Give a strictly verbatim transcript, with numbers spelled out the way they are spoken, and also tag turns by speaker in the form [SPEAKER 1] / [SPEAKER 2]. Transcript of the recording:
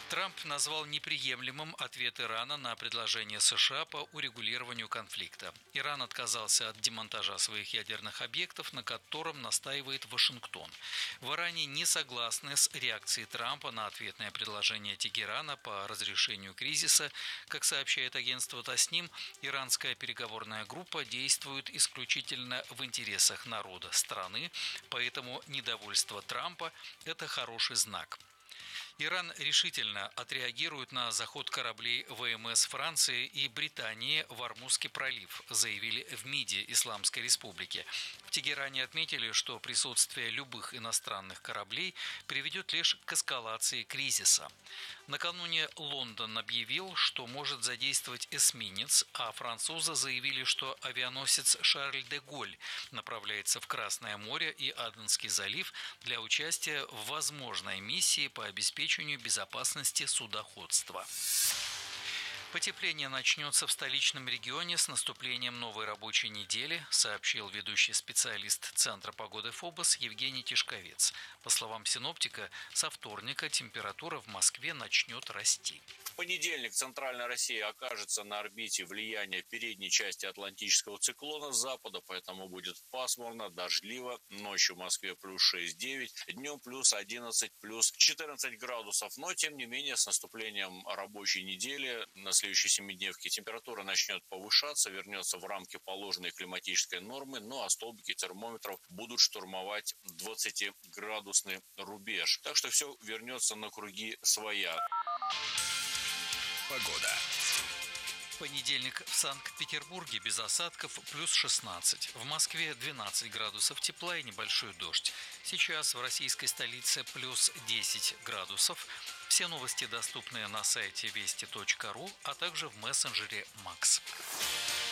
[SPEAKER 1] Трамп назвал неприемлемым ответ Ирана на предложение США по урегулированию конфликта. Иран отказался от демонтажа своих ядерных объектов, на котором настаивает Вашингтон. В Иране не согласны с реакцией Трампа на ответное предложение Тегерана по разрешению кризиса. Как сообщает агентство Тасним, иранская переговорная группа действует исключительно в интересах народа страны, поэтому недовольство Трампа – это хороший знак. Иран решительно отреагирует на заход кораблей ВМС Франции и Британии в Ормузский пролив, заявили в МИДе Исламской Республики. В Тегеране отметили, что присутствие любых иностранных кораблей приведет лишь к эскалации кризиса. Накануне Лондон объявил, что может задействовать эсминец, а французы заявили, что авианосец «Шарль де Голль» направляется в Красное море и Аденский залив для участия в возможной миссии по обеспечению безопасности судоходства. Потепление начнется в столичном регионе с наступлением новой рабочей недели, сообщил ведущий специалист Центра погоды ФОБОС Евгений Тишковец. По словам синоптика, со вторника температура в Москве начнет расти.
[SPEAKER 2] В понедельник Центральная Россия окажется на орбите влияния передней части Атлантического циклона с запада, поэтому будет пасмурно, дождливо. Ночью в Москве плюс шесть-девять, днем плюс одиннадцать, плюс четырнадцать градусов. Но, тем не менее, с наступлением рабочей недели на следующей семидневке температура начнет повышаться, вернется в рамки положенной климатической нормы, ну а столбики термометров будут штурмовать двадцатиградусный рубеж. Так что все вернется на круги своя.
[SPEAKER 3] Погода.
[SPEAKER 1] В понедельник в Санкт-Петербурге без осадков плюс шестнадцать. В Москве двенадцать градусов тепла и небольшой дождь. Сейчас в российской столице плюс десять градусов. Все новости доступны на сайте вести точка ру, а также в мессенджере Макс.